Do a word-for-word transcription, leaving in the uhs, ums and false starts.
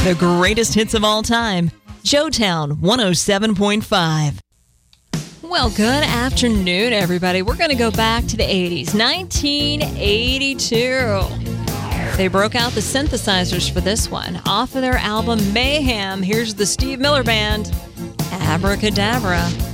The greatest hits of all time. Joetown one oh seven point five. Well, good afternoon, everybody. We're going to go back to the eighties. nineteen eighty-two. They broke out the synthesizers for this one. Off of their album Mayhem, here's the Steve Miller Band, Abracadabra.